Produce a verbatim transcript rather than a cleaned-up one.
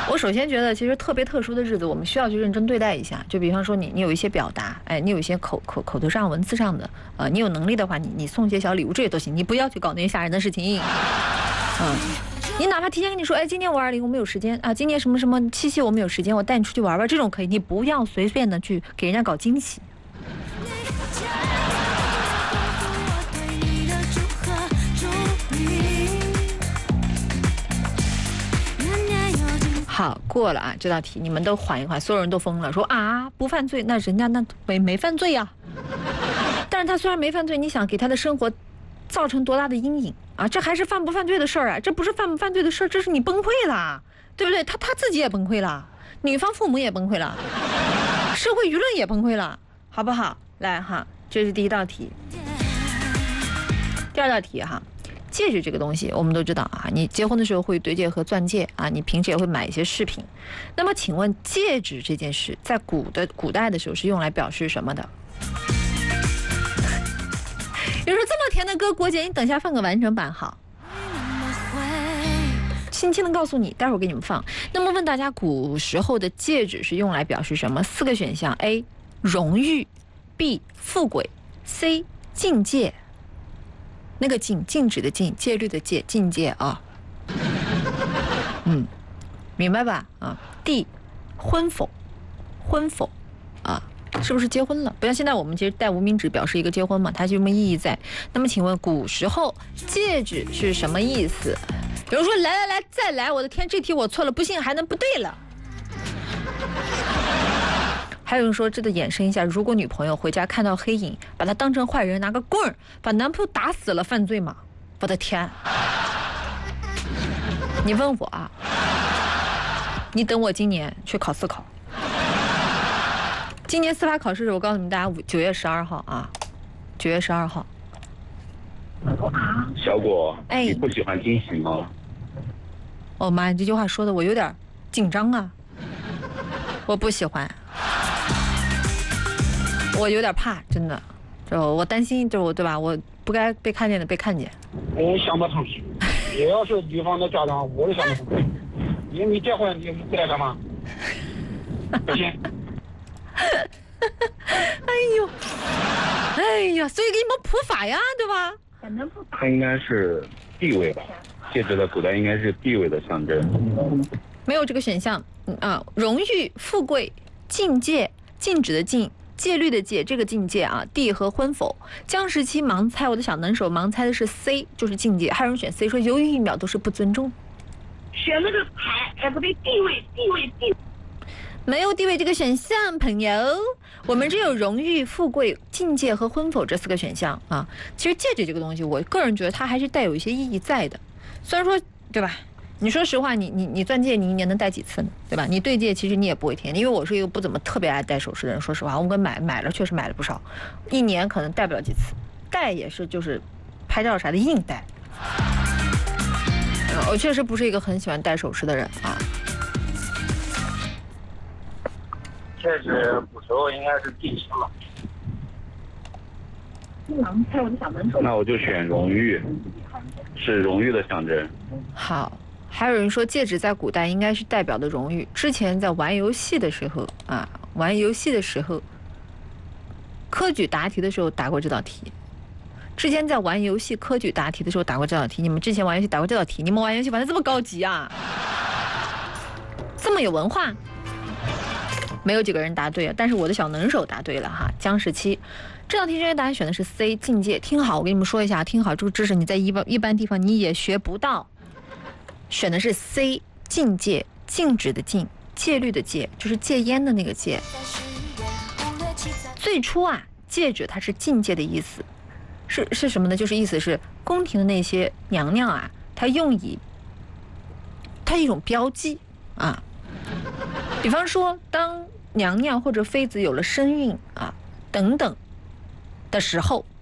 我首先觉得，其实特别特殊的日子，我们需要去认真对待一下。就比方说你，你有一些表达，哎，你有一些口口口头上、文字上的，呃，你有能力的话，你你送些小礼物，这也都行。你不要去搞那些吓人的事情。嗯，你哪怕提前跟你说，哎，今年五二零我们有时间啊，今年什么什么七夕我们有时间，我带你出去玩玩，这种可以。你不要随便的去给人家搞惊喜。好，过了啊，这道题你们都缓一缓，所有人都疯了，说啊不犯罪，那人家那没没犯罪呀、啊。但是他虽然没犯罪，你想给他的生活造成多大的阴影啊？这还是犯不犯罪的事儿啊？这不是犯不犯罪的事儿，这是你崩溃了，对不对？他他自己也崩溃了，女方父母也崩溃了，社会舆论也崩溃了，好不好？来哈，这是第一道题。第二道题哈。戒指这个东西我们都知道啊，你结婚的时候会对戒和钻戒啊，你平时也会买一些饰品。那么请问戒指这件事在古的古代的时候是用来表示什么的？有时候这么甜的歌，国姐你等一下放个完整版好，轻轻的告诉你，待会儿给你们放。那么问大家古时候的戒指是用来表示什么？四个选项 ：A. 荣誉 B. 富贵 C. 境界。那个禁禁止的禁，戒律的戒，境界啊。嗯，明白吧？啊，D，婚否，婚否，啊，是不是结婚了？不像现在我们其实戴无名指表示一个结婚嘛，它就这么意义在。那么请问古时候戒指是什么意思？有人说来来来再来，我的天，这题我错了，不信还能不对了。还有人说，这个衍生一下，如果女朋友回家看到黑影，把她当成坏人，拿个棍儿把男朋友打死了，犯罪吗？我的天！你问我啊？你等我今年去考司考。今年司法考试，我告诉你们大家，九月十二号啊，九月十二号。 小果，哎，你不喜欢惊喜吗？ 哦妈呀，这句话说的我有点紧张啊！我不喜欢。我有点怕，真的，就我担心，就我对吧？我不该被看见的被看见。 我想不通，也要是女方的家长，我也想不通。你你结婚你回来干嘛？不行。 哎呦，哎呀，所以给你们普法呀，对吧？ 它应该是地位吧？戒指在古代应该是地位的象征。 没有这个选项啊，荣誉、富贵、境界、禁止的禁。戒律的戒，这个境界啊 ，D 和婚否。江十七盲猜，我的小能手盲猜的是 C， 就是境界。还有人选 C， 说犹豫一秒都是不尊重。 选那个牌，哎不对，地位，地位，地位。 没有地位这个选项，朋友。我们只有荣誉、富贵、境界和婚否这四个选项啊。其实戒指这个东西，我个人觉得它还是带有一些意义在的。虽然说，对吧？你说实话，你你你钻戒，你一年能戴几次呢？对吧？你对戒其实你也不会天，因为我是一个不怎么特别爱戴首饰的人。说实话，我跟买买了确实买了不少，一年可能戴不了几次，戴也是就是拍照啥的硬戴。我确实不是一个很喜欢戴首饰的人啊。 确实，古时候应该是地势了。 那我就选荣誉，是荣誉的象征。 好，还有人说戒指在古代应该是代表的荣誉。之前在玩游戏的时候啊，玩游戏的时候，科举答题的时候答过这道题。之前在玩游戏科举答题的时候答过这道题。你们之前玩游戏答过这道题？你们玩游戏玩的这么高级啊，这么有文化？没有几个人答对啊，但是我的小能手答对了哈。江十七，这道题正确答案选的是 C， 境界。听好，我跟你们说一下，听好，这个知识你在一般一般地方你也学不到。选的是 C， 境界，禁止的禁，戒律的戒，就是戒烟的那个戒。最初啊，戒指它是境界的意思，是是什么呢？就是意思是宫廷的那些娘娘啊，她用以，它一种标记啊。比方说，当娘娘或者妃子有了身孕啊等等的时候，